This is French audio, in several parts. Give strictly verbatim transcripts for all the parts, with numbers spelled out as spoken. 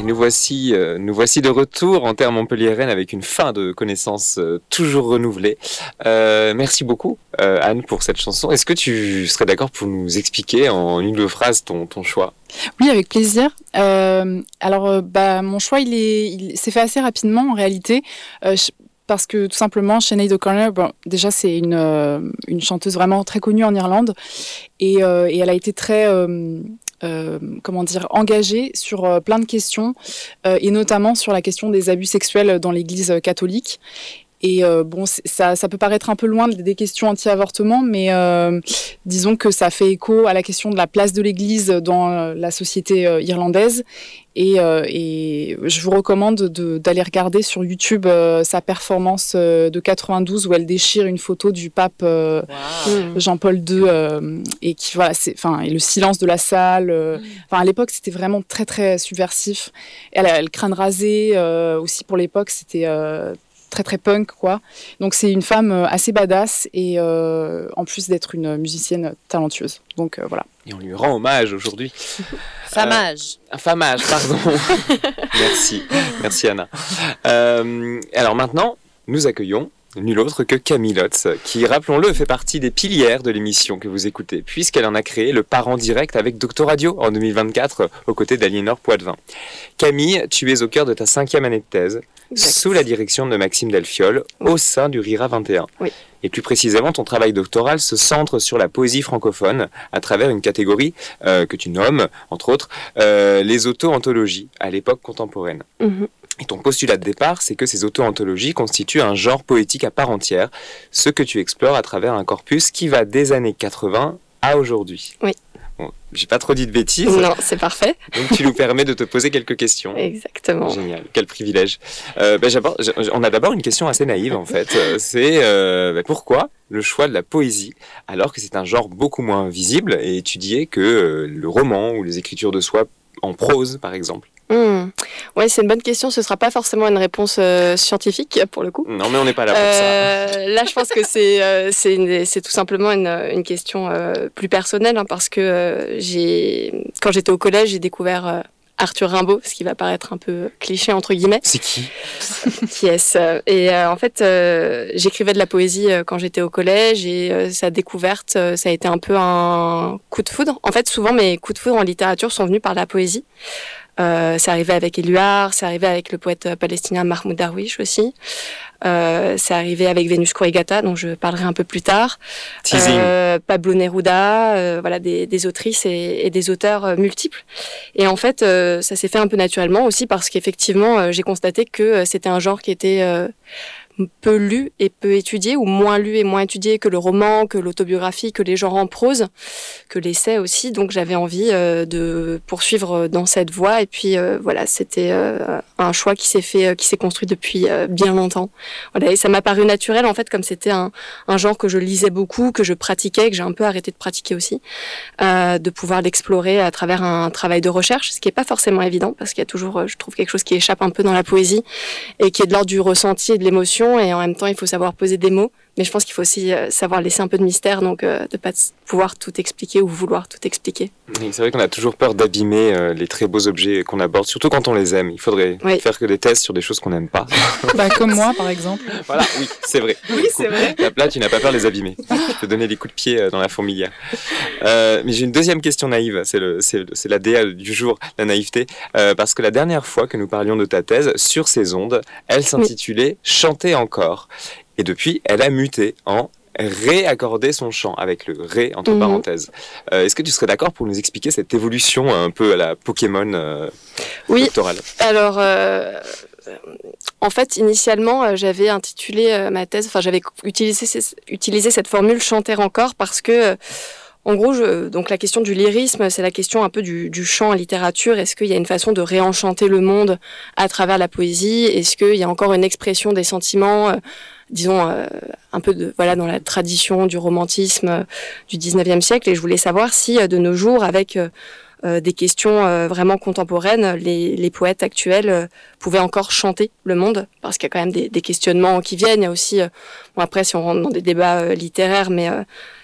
nous voici, euh, nous voici de retour en terre montpelliéraine avec une fin de connaissances euh, toujours renouvelée. Euh, merci beaucoup euh, Anne pour cette chanson. Est-ce que tu serais d'accord pour nous expliquer en une ou deux phrases ton, ton choix ? Oui, avec plaisir. Euh, alors, euh, bah, mon choix, il, est, il s'est fait assez rapidement en réalité. Euh, je, Parce que tout simplement, Sinead O'Connor, bon, déjà c'est une, euh, une chanteuse vraiment très connue en Irlande et, euh, et elle a été très, euh, euh, comment dire, engagée sur euh, plein de questions euh, et notamment sur la question des abus sexuels dans l'Église catholique. Et euh, bon, ça, ça peut paraître un peu loin des questions anti-avortement, mais euh, disons que ça fait écho à la question de la place de l'Église dans euh, la société euh, irlandaise. Et, euh, et je vous recommande de, d'aller regarder sur YouTube euh, sa performance euh, de quatre-vingt-douze où elle déchire une photo du pape euh, wow. Jean-Paul deux euh, et qui voilà, c'est, enfin, et le silence de la salle. Euh, enfin, à l'époque, c'était vraiment très très subversif. Elle a le crâne rasé euh, aussi pour l'époque, c'était euh, très très punk quoi. Donc c'est une femme assez badass et euh, en plus d'être une musicienne talentueuse. Donc euh, voilà. Et on lui rend hommage aujourd'hui. Famage. Euh, famage, pardon. Merci, merci Anna. Euh, alors maintenant, nous accueillons nul autre que Camille Lotz, qui, rappelons-le, fait partie des pilières de l'émission que vous écoutez, puisqu'elle en a créé le parent direct avec Docto Radio en deux mille vingt-quatre, aux côtés d'Aliénor Poitvin. Camille, tu es au cœur de ta cinquième année de thèse, exact. Sous la direction de Maxime Delfiol, oui. Au sein du RIRA vingt et un. Oui. Et plus précisément, ton travail doctoral se centre sur la poésie francophone à travers une catégorie euh, que tu nommes, entre autres, euh, les auto-anthologies à l'époque contemporaine. Mm-hmm. Et ton postulat de départ, c'est que ces auto-anthologies constituent un genre poétique à part entière, ce que tu explores à travers un corpus qui va des années quatre-vingts à aujourd'hui. Oui. Bon, j'ai pas trop dit de bêtises. Non, c'est parfait. Donc tu nous permets de te poser quelques questions. Exactement. Génial, quel privilège. Euh, ben, on a d'abord une question assez naïve en fait. C'est euh, ben, pourquoi le choix de la poésie alors que c'est un genre beaucoup moins visible et étudié que euh, le roman ou les écritures de soi en prose par exemple? Mmh. Oui, c'est une bonne question. Ce ne sera pas forcément une réponse euh, scientifique, pour le coup. Non, mais on n'est pas là pour euh, ça. Là, je pense que c'est, euh, c'est, une, c'est tout simplement une, une question euh, plus personnelle, hein, parce que euh, j'ai, quand j'étais au collège, j'ai découvert euh, Arthur Rimbaud, ce qui va paraître un peu cliché, entre guillemets. C'est qui ? Qui est-ce ? Et euh, en fait, euh, j'écrivais de la poésie euh, quand j'étais au collège, et euh, sa découverte, euh, ça a été un peu un coup de foudre. En fait, souvent, mes coups de foudre en littérature sont venus par la poésie. Euh, c'est arrivé avec Éluard, c'est arrivé avec le poète palestinien Mahmoud Darwish aussi. Euh, c'est arrivé avec Vénus Corrigata, dont je parlerai un peu plus tard. Euh, Pablo Neruda, euh, voilà des, des autrices et, et des auteurs euh, multiples. Et en fait, euh, ça s'est fait un peu naturellement aussi parce qu'effectivement, euh, j'ai constaté que euh, c'était un genre qui était euh, peu lu et peu étudié, ou moins lu et moins étudié que le roman, que l'autobiographie, que les genres en prose, que l'essai aussi. Donc j'avais envie euh, de poursuivre dans cette voie. Et puis euh, voilà, c'était euh, un choix qui s'est fait, euh, qui s'est construit depuis euh, bien longtemps. Voilà, et ça m'a paru naturel en fait, comme c'était un, un genre que je lisais beaucoup, que je pratiquais, que j'ai un peu arrêté de pratiquer aussi, euh, de pouvoir l'explorer à travers un travail de recherche, ce qui est pas forcément évident parce qu'il y a toujours, euh, je trouve, quelque chose qui échappe un peu dans la poésie et qui est de l'ordre du ressenti et de l'émotion. Et en même temps, il faut savoir poser des mots. Mais je pense qu'il faut aussi euh, savoir laisser un peu de mystère, donc euh, de ne pas pouvoir tout expliquer ou vouloir tout expliquer. Oui, c'est vrai qu'on a toujours peur d'abîmer euh, les très beaux objets qu'on aborde, surtout quand on les aime. Il faudrait oui. faire que des tests sur des choses qu'on n'aime pas. Bah, comme moi, par exemple. Voilà, oui, c'est vrai. Oui, coup, c'est vrai. Là, tu n'as pas peur de les abîmer. Je peux donner des coups de pied euh, dans la fourmilière. Euh, mais j'ai une deuxième question naïve. C'est, le, c'est, c'est la D A du jour, la naïveté. Euh, parce que la dernière fois que nous parlions de ta thèse sur ces ondes, elle s'intitulait oui. « Chanter encore ». Et depuis, elle a muté en réaccorder son chant, avec le ré entre mmh. parenthèses. Euh, est-ce que tu serais d'accord pour nous expliquer cette évolution un peu à la Pokémon euh, oui. doctorale ? Alors, euh, en fait, initialement, euh, j'avais intitulé euh, ma thèse, enfin, j'avais utilisé, utilisé cette formule « chanter encore » parce que euh, en gros, je, donc la question du lyrisme, c'est la question un peu du, du chant en littérature. Est-ce qu'il y a une façon de réenchanter le monde à travers la poésie ? Est-ce qu'il y a encore une expression des sentiments, euh, disons, euh, un peu de, voilà, dans la tradition du romantisme euh, du dix-neuvième siècle ? Et je voulais savoir si, euh, de nos jours, avec euh, euh, des questions euh, vraiment contemporaines, les, les poètes actuels euh, pouvaient encore chanter le monde, parce qu'il y a quand même des, des questionnements qui viennent. Il y a aussi, euh, bon après, si on rentre dans des débats euh, littéraires, mais... Euh,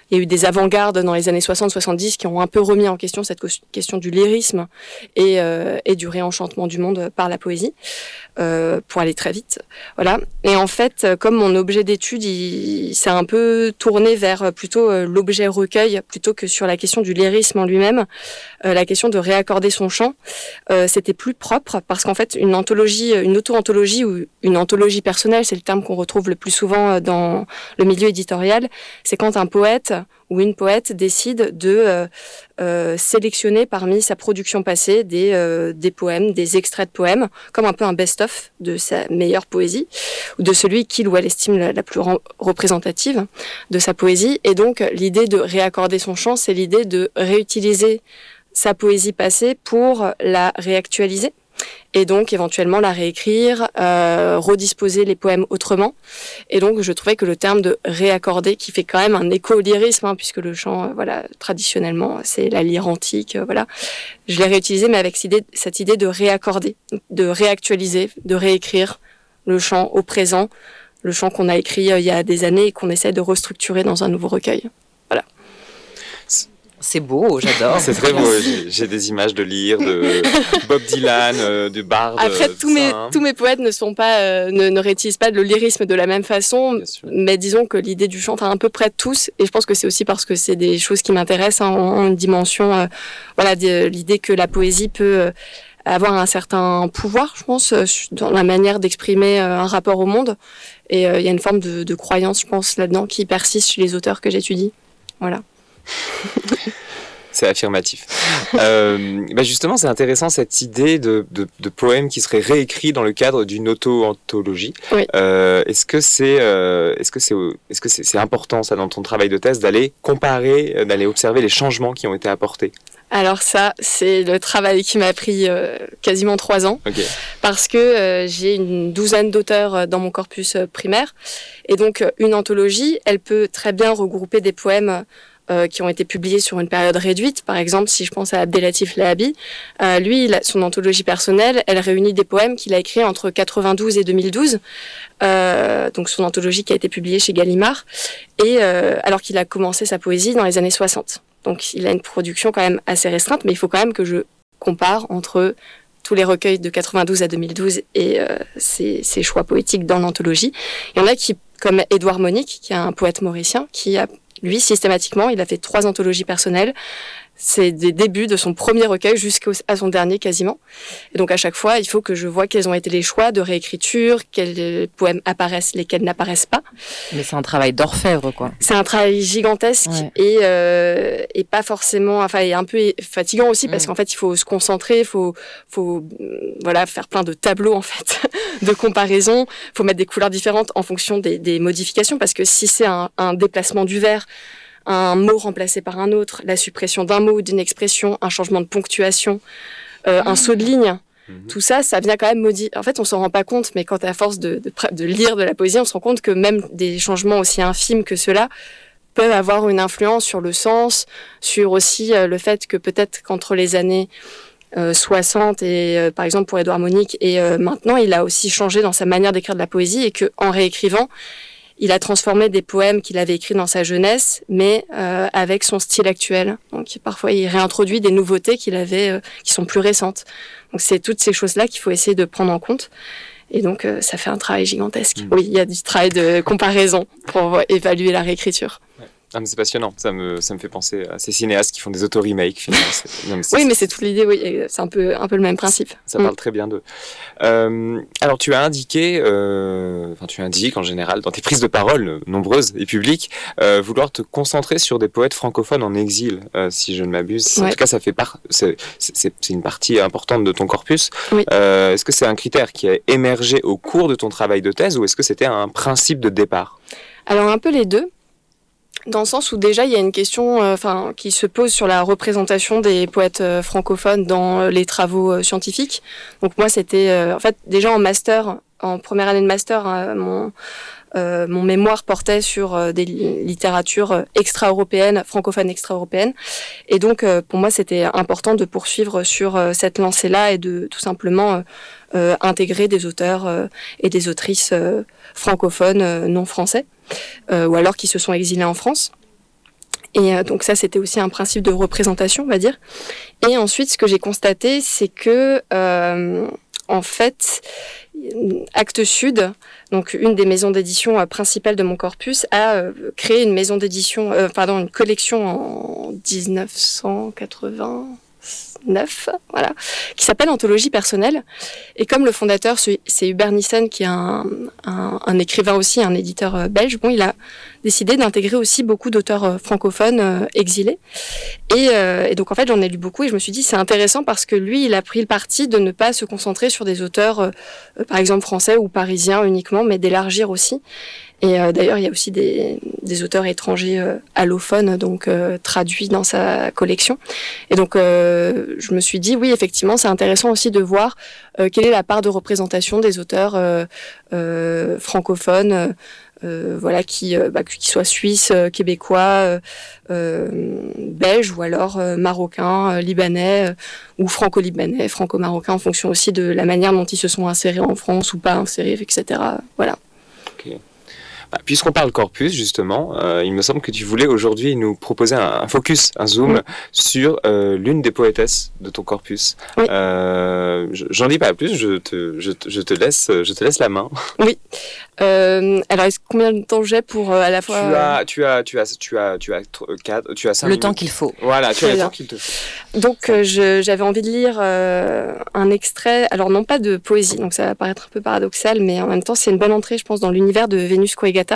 il y a eu des avant-gardes dans les années soixante soixante-dix qui ont un peu remis en question cette question du lyrisme et, euh, et du réenchantement du monde par la poésie, euh, pour aller très vite. Voilà. Et en fait, comme mon objet d'étude, il s'est un peu tourné vers plutôt l'objet recueil plutôt que sur la question du lyrisme en lui-même, euh, la question de réaccorder son chant, euh, c'était plus propre parce qu'en fait, une anthologie, une auto-anthologie ou une anthologie personnelle, c'est le terme qu'on retrouve le plus souvent dans le milieu éditorial, c'est quand un poète ou une poète décide de euh, euh, sélectionner parmi sa production passée des, euh, des poèmes, des extraits de poèmes, comme un peu un best-of de sa meilleure poésie, ou de celui qu'il ou elle estime la, la plus représentative de sa poésie. Et donc, l'idée de réaccorder son chant, c'est l'idée de réutiliser sa poésie passée pour la réactualiser. Et donc éventuellement la réécrire, euh, redisposer les poèmes autrement. Et donc je trouvais que le terme de réaccorder, qui fait quand même un écho au lyrisme, hein, puisque le chant, euh, voilà, traditionnellement, c'est la lyre antique, euh, voilà. Je l'ai réutilisé, mais avec cette idée, cette idée de réaccorder, de réactualiser, de réécrire le chant au présent, le chant qu'on a écrit euh, il y a des années et qu'on essaie de restructurer dans un nouveau recueil. Voilà. C'est beau, j'adore. C'est très beau. J'ai, j'ai des images de lyre, de Bob Dylan, euh, de Bard. Après, tous mes, hein. tous mes poètes ne sont pas, euh, ne, ne réutilisent pas le lyrisme de la même façon, mais disons que l'idée du chant, enfin à peu près tous, et je pense que c'est aussi parce que c'est des choses qui m'intéressent, hein, en une dimension, euh, voilà, de, l'idée que la poésie peut euh, avoir un certain pouvoir, je pense, euh, dans la manière d'exprimer euh, un rapport au monde, et il euh, y a une forme de, de croyance, je pense, là-dedans, qui persiste chez les auteurs que j'étudie. Voilà. C'est affirmatif. euh, bah justement, c'est intéressant cette idée de, de, de poèmes qui seraient réécrits dans le cadre d'une auto-anthologie. Oui. Euh, est-ce que c'est, euh, est-ce que c'est, est-ce que c'est, c'est important ça dans ton travail de thèse d'aller comparer, d'aller observer les changements qui ont été apportés? Alors ça, c'est le travail qui m'a pris euh, quasiment trois ans, okay. parce que euh, j'ai une douzaine d'auteurs dans mon corpus euh, primaire, et donc une anthologie, elle peut très bien regrouper des poèmes Euh, qui ont été publiés sur une période réduite. Par exemple, si je pense à Abdelatif Lahabi, euh, lui, il a, son anthologie personnelle, elle réunit des poèmes qu'il a écrits entre quatre-vingt-douze et deux mille douze, euh, donc son anthologie qui a été publiée chez Gallimard, et euh, alors qu'il a commencé sa poésie dans les années soixante. Donc il a une production quand même assez restreinte, mais il faut quand même que je compare entre tous les recueils de quatre-vingt-douze à deux mille douze et euh, ses, ses choix poétiques dans l'anthologie. Il y en a qui, comme Édouard Monique, qui est un poète mauricien, qui a lui, systématiquement, il a fait trois anthologies personnelles. C'est des débuts de son premier recueil jusqu'à son dernier quasiment. Et donc à chaque fois, il faut que je vois quels ont été les choix de réécriture, quels poèmes apparaissent, lesquels n'apparaissent pas. Mais c'est un travail d'orfèvre, quoi. C'est un travail gigantesque, ouais. et, euh, et pas forcément, enfin, et un peu fatigant aussi, parce mmh. qu'en fait, il faut se concentrer, il faut, faut voilà, faire plein de tableaux, en fait, de comparaison. Il faut mettre des couleurs différentes en fonction des, des modifications, parce que si c'est un, un déplacement du vers, un mot remplacé par un autre, la suppression d'un mot ou d'une expression, un changement de ponctuation, euh, mmh. un saut de ligne, mmh. tout ça, ça vient quand même modifier. En fait, on s'en rend pas compte, mais quand à force de, de, de lire de la poésie, on se rend compte que même des changements aussi infimes que ceux-là peuvent avoir une influence sur le sens, sur aussi euh, le fait que peut-être qu'entre les années euh, soixante et euh, par exemple pour Édouard Monique et euh, maintenant, il a aussi changé dans sa manière d'écrire de la poésie et qu'en réécrivant, il a transformé des poèmes qu'il avait écrits dans sa jeunesse, mais euh, avec son style actuel. Donc parfois, il réintroduit des nouveautés qu'il avait, euh, qui sont plus récentes. Donc c'est toutes ces choses-là qu'il faut essayer de prendre en compte. Et donc euh, ça fait un travail gigantesque. Mmh. Oui, il y a du travail de comparaison pour évaluer la réécriture. Ouais. Ah, mais c'est passionnant, ça me, ça me fait penser à ces cinéastes qui font des auto-remakes. Finalement. C'est, non, mais c'est, oui, mais c'est toute l'idée, oui, c'est un peu, un peu le même principe. Ça, ça parle mmh. très bien d'eux. Euh, alors, tu as indiqué, euh, enfin, tu indiques en général dans tes prises de parole, euh, nombreuses et publiques, euh, vouloir te concentrer sur des poètes francophones en exil, euh, si je ne m'abuse. Ouais. En tout cas, ça fait part, c'est, c'est, c'est une partie importante de ton corpus. Oui. Euh, est-ce que c'est un critère qui a émergé au cours de ton travail de thèse ou est-ce que c'était un principe de départ ? Alors, un peu les deux. Dans le sens où déjà il y a une question enfin, euh, qui se pose sur la représentation des poètes euh, francophones dans euh, les travaux euh, scientifiques. Donc moi c'était euh, en fait déjà en master, en première année de master, euh, mon, euh, mon mémoire portait sur euh, des littératures extra-européennes, francophones extra-européennes. Et donc euh, pour moi c'était important de poursuivre sur euh, cette lancée-là et de tout simplement euh, euh, intégrer des auteurs euh, et des autrices euh, francophones euh, non français. Euh, ou alors qui se sont exilés en France. Et euh, donc ça, c'était aussi un principe de représentation, on va dire. Et ensuite, ce que j'ai constaté, c'est que, euh, en fait, Actes Sud, donc une des maisons d'édition euh, principales de mon corpus, a euh, créé une maison d'édition, euh, pardon, une collection en dix-neuf cent quatre-vingt-neuf, voilà, qui s'appelle Anthologie personnelle. Et comme le fondateur, c'est Hubert Nissen, qui est un, un, un écrivain aussi, un éditeur euh, belge, bon, il a décidé d'intégrer aussi beaucoup d'auteurs euh, francophones euh, exilés. Et, euh, et donc, en fait, j'en ai lu beaucoup et je me suis dit, c'est intéressant parce que lui, il a pris le parti de ne pas se concentrer sur des auteurs, euh, euh, par exemple, français ou parisiens uniquement, mais d'élargir aussi. Et euh, d'ailleurs, il y a aussi des, des auteurs étrangers euh, allophones, donc euh, traduits dans sa collection. Et donc, euh, je me suis dit, oui, effectivement, c'est intéressant aussi de voir euh, quelle est la part de représentation des auteurs euh, euh, francophones, euh, Euh, voilà, qui, euh, bah, qui soient suisses, euh, québécois, euh, euh, belges ou alors euh, marocains, euh, libanais euh, ou franco-libanais, franco-marocains en fonction aussi de la manière dont ils se sont insérés en France ou pas insérés, et cetera. Voilà. Okay. Bah, puisqu'on parle corpus, justement, euh, il me semble que tu voulais aujourd'hui nous proposer un, un focus, un zoom oui. sur euh, l'une des poétesses de ton corpus. Oui. Euh, J'en dis pas plus, je te, je, je, te laisse, je te laisse la main. Oui. Euh, alors, combien de temps j'ai pour euh, à la fois tu as, tu as, tu as, tu as, tu as, quatre, tu as cinq le minutes. temps qu'il faut. Voilà, tu as le temps qu'il te faut. Donc, euh, j'avais envie de lire euh, un extrait. Alors, non pas de poésie, donc ça va paraître un peu paradoxal, mais en même temps, c'est une bonne entrée, je pense, dans l'univers de Vénus Kouégata,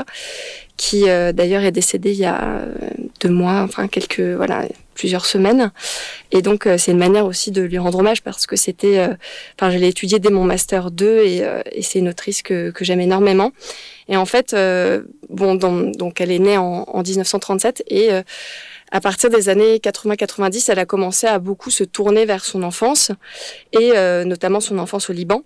qui euh, d'ailleurs est décédée il y a deux mois, enfin quelques, voilà, plusieurs semaines. Et donc, euh, c'est une manière aussi de lui rendre hommage parce que c'était, euh, enfin, je l'ai étudiée dès mon master deux et, euh, et c'est une autrice que, que j'aime énormément. Et en fait, euh, bon, dans, donc elle est née en, en dix-neuf cent trente-sept et euh, à partir des années quatre-vingts quatre-vingt-dix, elle a commencé à beaucoup se tourner vers son enfance et euh, notamment son enfance au Liban.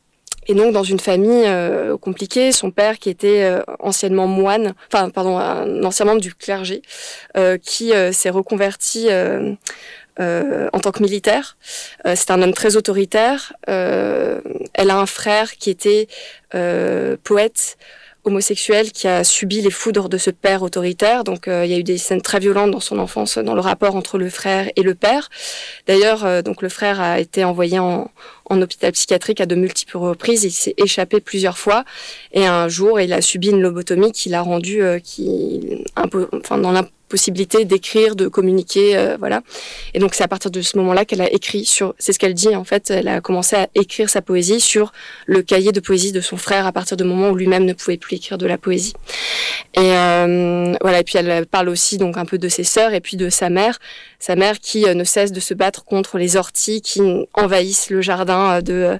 Et donc, dans une famille euh, compliquée, son père, qui était euh, anciennement moine, enfin, pardon, un ancien membre du clergé, euh, qui euh, s'est reconverti euh, euh, en tant que militaire. Euh, c'est un homme très autoritaire. Euh, elle a un frère qui était euh, poète, homosexuel, qui a subi les foudres de ce père autoritaire. Donc, euh, il y a eu des scènes très violentes dans son enfance, dans le rapport entre le frère et le père. D'ailleurs, euh, donc le frère a été envoyé en, en hôpital psychiatrique à de multiples reprises. Il s'est échappé plusieurs fois. Et un jour, il a subi une lobotomie qui l'a rendu, euh, qui, impo- enfin, dans l'impossibilité d'écrire, de communiquer, euh, voilà. Et donc, c'est à partir de ce moment-là qu'elle a écrit sur, c'est ce qu'elle dit, en fait, elle a commencé à écrire sa poésie sur le cahier de poésie de son frère à partir du moment où lui-même ne pouvait plus écrire de la poésie. Et euh, voilà, et puis elle parle aussi donc un peu de ses sœurs et puis de sa mère, sa mère qui euh, ne cesse de se battre contre les orties qui envahissent le jardin de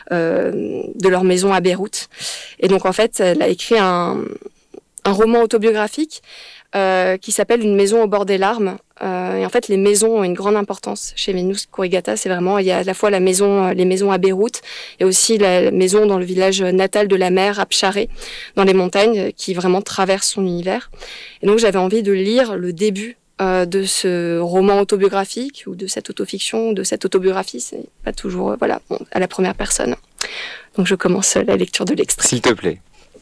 euh, de leur maison à Beyrouth. Et donc en fait, elle a écrit un un roman autobiographique euh, qui s'appelle Une maison au bord des larmes. Euh, et en fait, les maisons ont une grande importance chez Vénus Kouégata. C'est vraiment, il y a à la fois la maison, les maisons à Beyrouth, et aussi la maison dans le village natal de la mère, à Pcharé, dans les montagnes, qui vraiment traverse son univers. Et donc, j'avais envie de lire le début euh, de ce roman autobiographique, ou de cette autofiction, ou de cette autobiographie. C'est pas toujours, euh, voilà, bon, à la première personne. Donc, je commence la lecture de l'extrait. S'il te plaît.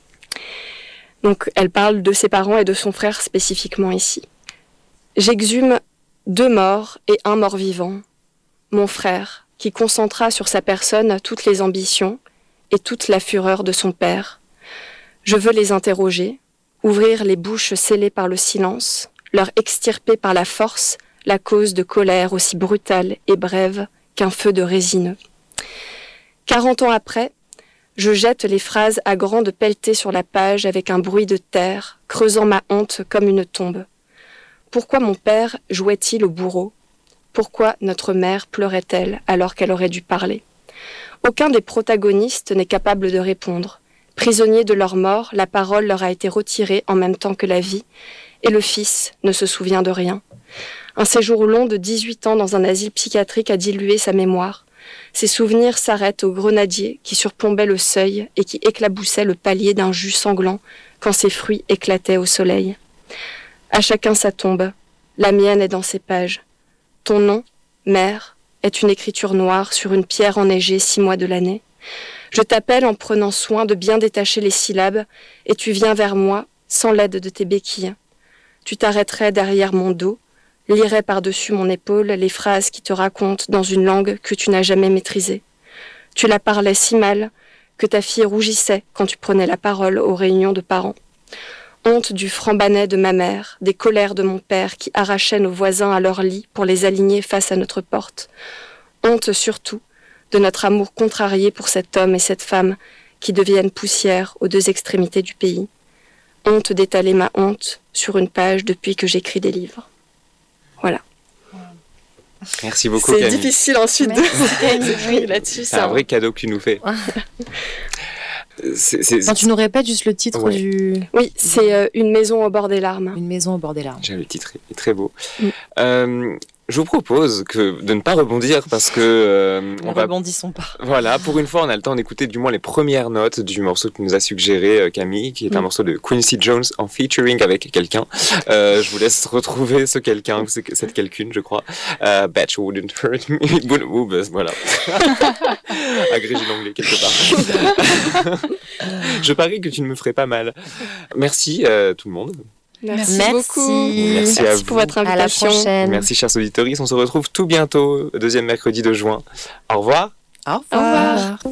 Donc, elle parle de ses parents et de son frère spécifiquement ici. J'exhume deux morts et un mort-vivant, mon frère, qui concentra sur sa personne toutes les ambitions et toute la fureur de son père. Je veux les interroger, ouvrir les bouches scellées par le silence, leur extirper par la force la cause de colère aussi brutale et brève qu'un feu de résineux. Quarante ans après, je jette les phrases à grande pelletée sur la page avec un bruit de terre, creusant ma honte comme une tombe. Pourquoi mon père jouait-il au bourreau ? Pourquoi notre mère pleurait-elle alors qu'elle aurait dû parler ? Aucun des protagonistes n'est capable de répondre. Prisonniers de leur mort, la parole leur a été retirée en même temps que la vie, et le fils ne se souvient de rien. Un séjour long de dix-huit ans dans un asile psychiatrique a dilué sa mémoire. Ses souvenirs s'arrêtent au grenadier qui surplombait le seuil et qui éclaboussait le palier d'un jus sanglant quand ses fruits éclataient au soleil. À chacun sa tombe, la mienne est dans ses pages. Ton nom, mère, est une écriture noire sur une pierre enneigée six mois de l'année. Je t'appelle en prenant soin de bien détacher les syllabes et tu viens vers moi sans l'aide de tes béquilles. Tu t'arrêterais derrière mon dos, lirais par-dessus mon épaule les phrases qui te racontent dans une langue que tu n'as jamais maîtrisée. Tu la parlais si mal que ta fille rougissait quand tu prenais la parole aux réunions de parents. Honte du franc-banet de ma mère, des colères de mon père qui arrachaient nos voisins à leur lit pour les aligner face à notre porte. Honte surtout de notre amour contrarié pour cet homme et cette femme qui deviennent poussière aux deux extrémités du pays. Honte d'étaler ma honte sur une page depuis que j'écris des livres. Voilà. Merci beaucoup, C'est Camille. difficile ensuite Merci, de s'exprimer là-dessus. C'est un vrai cadeau que tu nous fais. C'est- c'est- Quand tu nous répètes juste le titre Ouais. du... Oui, c'est euh, Une maison au bord des larmes. Une maison au bord des larmes. J'aime le titre, il est très beau. Mm. Euh, je vous propose que de ne pas rebondir parce que euh, Ne on va rebondissons pas. voilà, pour une fois, on a le temps d'écouter du moins les premières notes du morceau que nous a suggéré euh, Camille, qui est un Mm. morceau de Quincy Jones en featuring avec quelqu'un. Euh, je vous laisse retrouver ce quelqu'un, c'est- cette quelqu'une, je crois. Euh, Bet you wouldn't hurt me. Ouh, bah, voilà. Agrégé d'anglais quelque part. Je parie que tu ne me ferais pas mal. Merci euh, tout le monde. Merci, Merci. beaucoup. Merci à Merci pour vous. votre À la invitation. prochaine. Merci chers auditeurs. On se retrouve tout bientôt, le deuxième mercredi de juin. Au revoir. Au Au revoir. revoir.